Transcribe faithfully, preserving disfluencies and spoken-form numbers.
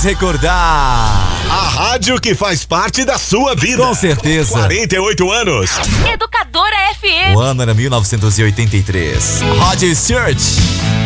Vamos recordar a rádio que faz parte da sua vida. Com certeza. quarenta e oito anos. Educadora F M. O ano era mil novecentos e oitenta e três. Rod Stewart.